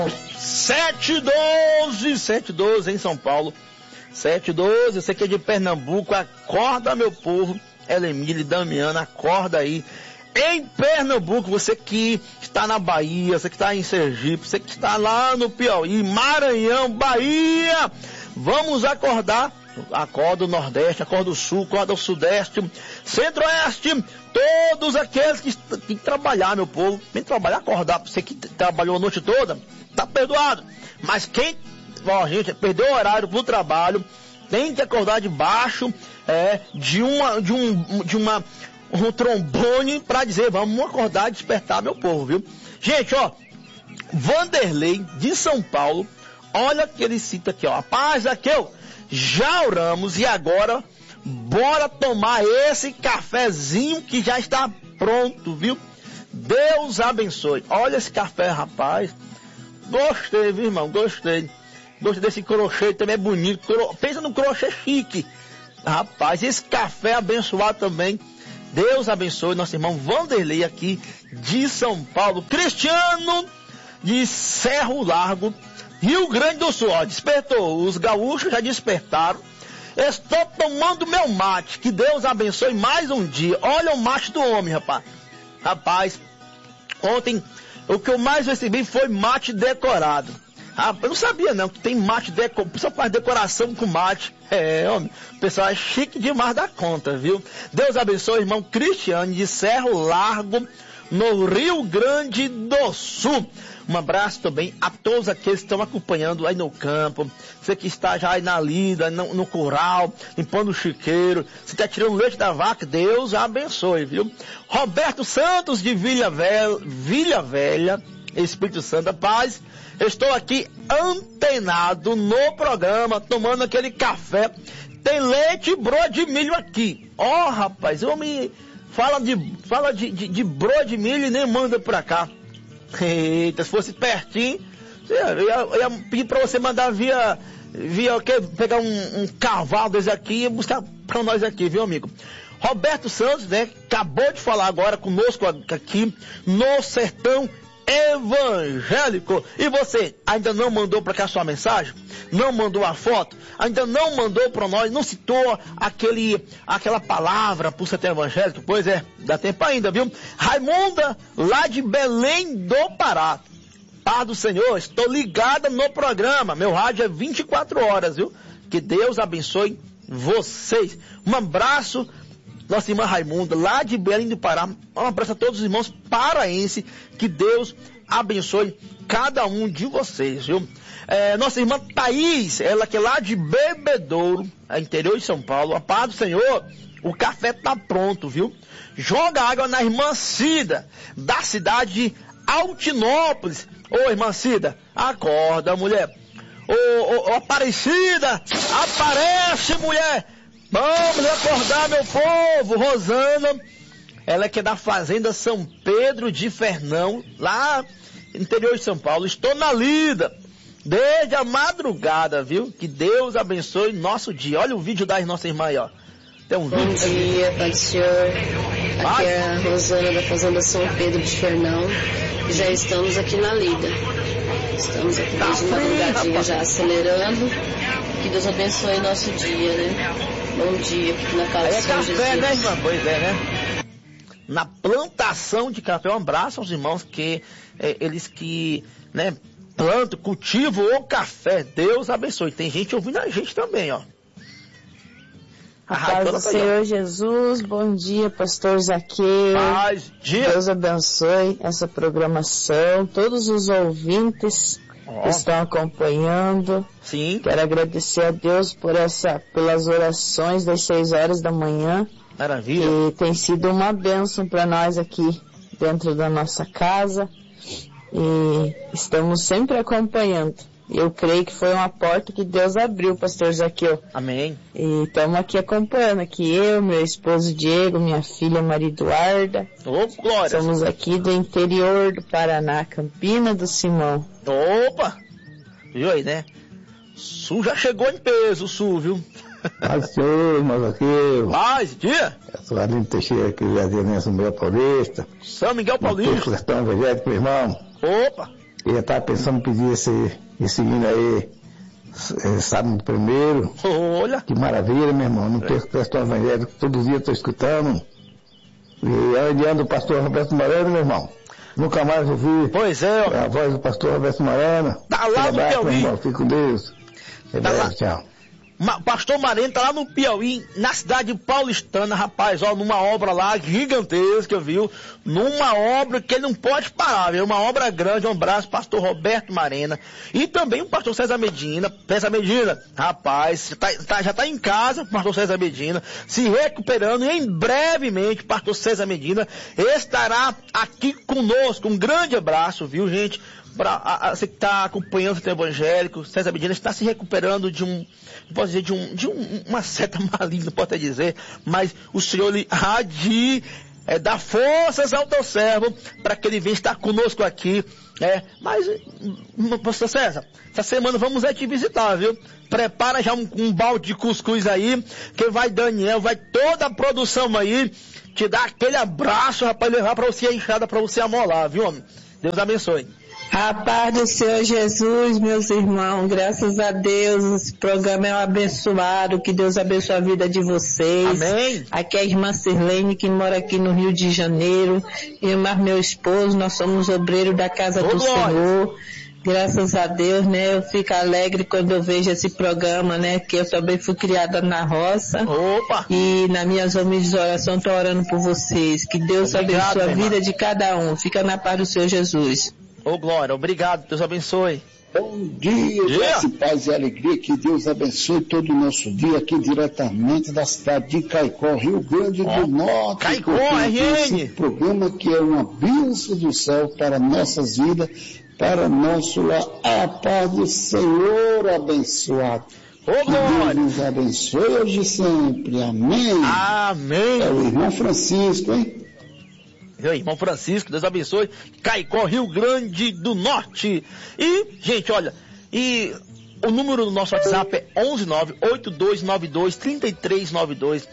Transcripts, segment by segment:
7h12 em São Paulo. 7h12, você que é de Pernambuco, acorda, meu povo. Elemília e Damiana, acorda aí. Em Pernambuco, você que está na Bahia, você que está em Sergipe, você que está lá no Piauí, Maranhão, Bahia, vamos acordar. Acorda o Nordeste, acorda o Sul, acorda o Sudeste, Centro-Oeste, todos aqueles que têm que trabalhar, meu povo. Tem que trabalhar, acordar. Você que trabalhou a noite toda, tá perdoado. Mas quem, gente, perdeu o horário pro trabalho, tem que acordar debaixo de um trombone para dizer, vamos acordar e despertar, meu povo, viu? Gente, Vanderlei de São Paulo, olha que ele cita aqui, a paz Zaqueu, já oramos e agora bora tomar esse cafezinho que já está pronto, viu? Deus abençoe. Olha esse café, rapaz. Gostei, viu, irmão? Gostei desse crochê, também é bonito. Pensa no crochê chique. Rapaz, esse café abençoado também. Deus abençoe nosso irmão Vanderlei aqui de São Paulo. Cristiano de Cerro Largo, Rio Grande do Sul. Despertou. Os gaúchos já despertaram. Estou tomando meu mate. Que Deus abençoe mais um dia. Olha o mate do homem, rapaz. Rapaz, ontem o que eu mais recebi foi mate decorado. Eu não sabia não que tem mate decorado. O pessoal faz decoração com mate. Homem, o pessoal é chique demais da conta, viu? Deus abençoe, irmão Cristiano de Cerro Largo, no Rio Grande do Sul. Um abraço também a todos aqueles que estão acompanhando aí no campo. Você que está já aí na lida, no curral, limpando o chiqueiro. Você está tirando leite da vaca, Deus abençoe, viu? Roberto Santos de Vila Velha, Espírito Santo, paz. Estou aqui antenado no programa, tomando aquele café. Tem leite e broa de milho aqui. Rapaz, eu me fala de broa de milho e nem manda pra cá. Eita, se fosse pertinho, eu ia pedir pra você mandar via pegar um cavalo desse aqui e buscar pra nós aqui, viu, amigo? Roberto Santos, né, acabou de falar agora conosco aqui no Sertão Evangélico. E você ainda não mandou para cá sua mensagem? Não mandou a foto? Ainda não mandou para nós? Não citou aquela palavra pro Sertão Evangélico? Pois é, dá tempo ainda, viu? Raimunda, lá de Belém do Pará. Paz do Senhor, estou ligada no programa. Meu rádio é 24 horas, viu? Que Deus abençoe vocês. Um abraço, nossa irmã Raimunda, lá de Belém do Pará. Um abraço a todos os irmãos paraenses. Que Deus abençoe cada um de vocês, viu? Nossa irmã Thaís, ela que é lá de Bebedouro, interior de São Paulo. A paz do Senhor, o café tá pronto, viu? Joga água na irmã Cida, da cidade de Altinópolis. Ô, irmã Cida, acorda, mulher. Ô, Aparecida, aparece, mulher. Vamos acordar, meu povo. Rosana, ela que é da fazenda São Pedro de Fernão, lá no interior de São Paulo. Estou na lida desde a madrugada, viu? Que Deus abençoe nosso dia. Olha o vídeo da nossa irmã aí, ó. Tem um vídeo. Bom dia, Pai do Senhor. Aqui é a Rosana da fazenda São Pedro de Fernão. E já estamos aqui na lida. Estamos aqui desde madrugadinha já acelerando. Que Deus abençoe nosso dia, né? Bom dia, na casa do Senhor Jesus. Café, né, irmã? Pois é, né? Na plantação de café, um abraço aos irmãos que eles que, né, plantam, cultivam o café. Deus abençoe. Tem gente ouvindo a gente também, ó. A paz do Senhor Jesus, bom dia, pastor Zaqueu. Paz, dia. Deus abençoe essa programação, todos os ouvintes que estão acompanhando. Sim. Quero agradecer a Deus pelas orações das 6 horas da manhã. Maravilha. Que tem sido uma bênção para nós aqui dentro da nossa casa. E estamos sempre acompanhando. Eu creio que foi uma porta que Deus abriu, pastor Zaqueu. Amém. E estamos aqui acompanhando, aqui eu, meu esposo Diego, minha filha Maria Eduarda. Ô, glória. Somos aqui do interior do Paraná, Campina do Simão. Opa! Viu aí, né? Sul já chegou em peso, o Sul, viu? Paz, senhor, irmão Zaqueu. Paz, dia. Eu sou Aline Teixeira, aqui já de São Miguel Paulista. São Miguel Paulista. Sertão Evangélico, meu irmão. Opa! Eu estava pensando em pedir esse hino aí, sábado primeiro. Olha. Que maravilha, meu irmão. Não perco o pastor evangélico, todo dia estou escutando. E é diante do pastor Roberto Moreno, meu irmão. Nunca mais ouvi a voz do pastor Roberto Moreno. Tá lá no Piauí. Fique com Deus. Tchau. Pastor Mareno tá lá no Piauí, na cidade paulistana, rapaz, numa obra lá gigantesca, viu? Numa obra que ele não pode parar, viu? Uma obra grande, um abraço, pastor Roberto Marena. E também o pastor César Medina, rapaz, já tá em casa, o pastor César Medina, se recuperando, e em brevemente, o pastor César Medina estará aqui conosco. Um grande abraço, viu, gente? Para você que está acompanhando o tempo evangélico, César Medina está se recuperando de uma seta maligna, pode até dizer, mas o Senhor lhe há de dar forças ao teu servo para que ele venha estar conosco aqui. Mas, pastor César, essa semana vamos te visitar, viu? Prepara já um balde de cuscuz aí, que vai Daniel, vai toda a produção aí, te dar aquele abraço, rapaz, levar para você a enxada, para você amolar, viu, homem? Deus abençoe. A paz do Senhor Jesus, meus irmãos, graças a Deus, esse programa é um abençoado, que Deus abençoe a vida de vocês. Amém. Aqui é a irmã Sirlene, que mora aqui no Rio de Janeiro, e mais meu esposo, nós somos obreiros da casa do Senhor. Graças a Deus, né, eu fico alegre quando eu vejo esse programa, né, que eu também fui criada na roça. Opa! E nas minhas homens de oração estou orando por vocês, que Deus abençoe a vida de cada um. Fica na paz do Senhor Jesus. Glória, obrigado, Deus abençoe. Bom dia, graça, paz e alegria, que Deus abençoe todo o nosso dia aqui diretamente da cidade de Caicó, Rio Grande do Norte. Caicó, RN! Esse programa que é uma bênção do céu para nossas vidas, para nosso lar. A paz do Senhor abençoado. Que Deus nos abençoe hoje e sempre. Amém. Amém. É o irmão Francisco, hein? Meu irmão Francisco, Deus abençoe. Caicó, Rio Grande do Norte. E, gente, olha, e o número do nosso WhatsApp é 11982923392.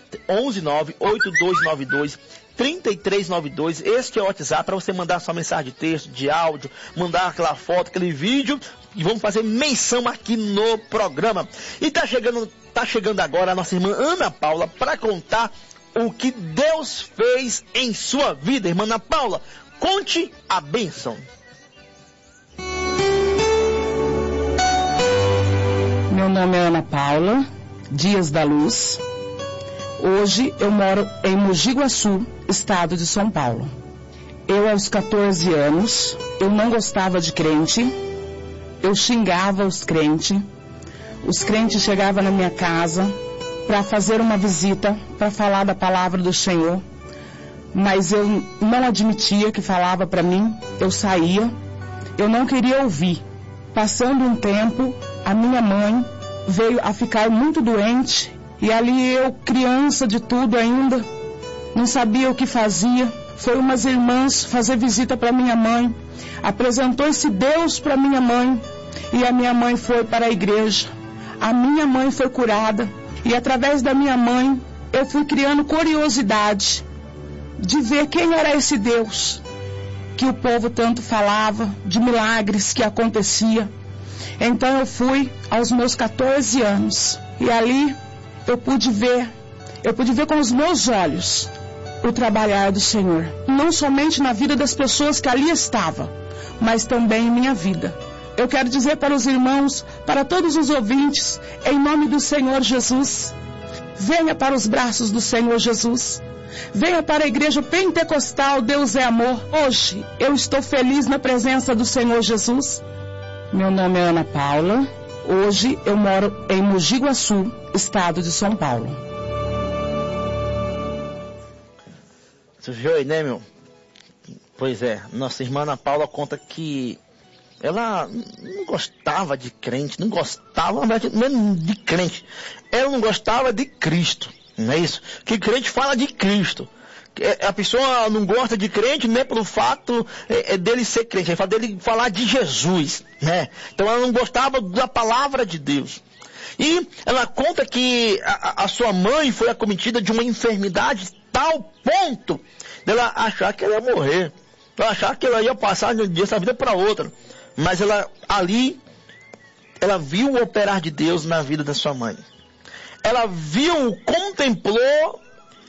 11982923392. Este é o WhatsApp para você mandar sua mensagem de texto, de áudio, mandar aquela foto, aquele vídeo, e vamos fazer menção aqui no programa. E tá chegando agora a nossa irmã Ana Paula para contar o que Deus fez em sua vida. Irmã Ana Paula, conte a bênção. Meu nome é Ana Paula Dias da Luz. Hoje eu moro em Mogi Guaçu, estado de São Paulo. Eu, aos 14 anos, eu não gostava de crente, eu xingava os crentes chegavam na minha casa para fazer uma visita, para falar da palavra do Senhor, mas eu não admitia que falava para mim, eu saía, eu não queria ouvir. Passando um tempo, a minha mãe veio a ficar muito doente, e ali eu, criança de tudo ainda, não sabia o que fazia. Foi umas irmãs fazer visita para minha mãe, apresentou esse Deus para minha mãe, e a minha mãe foi para a igreja. A minha mãe foi curada. E através da minha mãe, eu fui criando curiosidade de ver quem era esse Deus que o povo tanto falava, de milagres que acontecia. Então eu fui aos meus 14 anos. E ali eu pude ver com os meus olhos o trabalhar do Senhor. Não somente na vida das pessoas que ali estavam, mas também em minha vida. Eu quero dizer para os irmãos, para todos os ouvintes, em nome do Senhor Jesus, venha para os braços do Senhor Jesus. Venha para a igreja pentecostal, Deus é amor. Hoje eu estou feliz na presença do Senhor Jesus. Meu nome é Ana Paula. Hoje eu moro em Mogi Guaçu, estado de São Paulo. Você viu aí, né, meu? Pois é, nossa irmã Ana Paula conta que ela não gostava de crente, não gostava mesmo de crente. Ela não gostava de Cristo, não é isso? Que crente fala de Cristo. A pessoa não gosta de crente, nem pelo fato dele ser crente, é dele falar de Jesus, né? Então ela não gostava da palavra de Deus. E ela conta que a sua mãe foi acometida de uma enfermidade tal ponto dela achar que ela ia morrer. Ela achar que ela ia passar de um dia essa vida para outra. Mas ela viu o operar de Deus na vida da sua mãe. Ela contemplou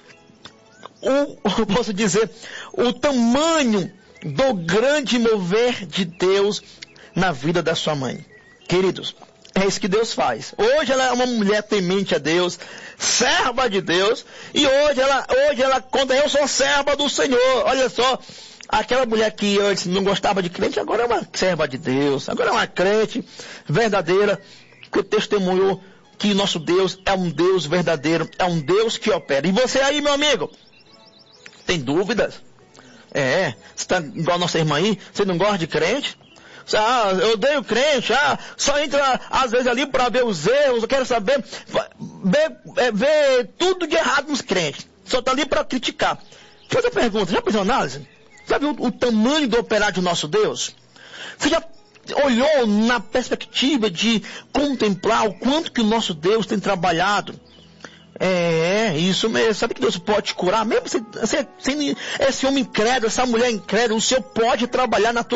o tamanho do grande mover de Deus na vida da sua mãe. Queridos, é isso que Deus faz. Hoje ela é uma mulher temente a Deus, serva de Deus, e hoje ela conta, eu sou serva do Senhor. Olha só, aquela mulher que antes não gostava de crente, agora é uma serva de Deus, agora é uma crente verdadeira, que testemunhou que nosso Deus é um Deus verdadeiro, é um Deus que opera. E você aí, meu amigo, tem dúvidas? Você está igual a nossa irmã aí, você não gosta de crente? Eu odeio crente, só entra às vezes ali para ver os erros, eu quero saber, ver tudo de errado nos crentes, só está ali para criticar. Deixa eu fazer uma pergunta, já fez uma análise? Sabe o tamanho do operar de nosso Deus? Você já olhou na perspectiva de contemplar o quanto que o nosso Deus tem trabalhado? Isso mesmo. Sabe que Deus pode te curar? Mesmo sem esse homem incrédulo, essa mulher incrédula, o Senhor pode trabalhar na tua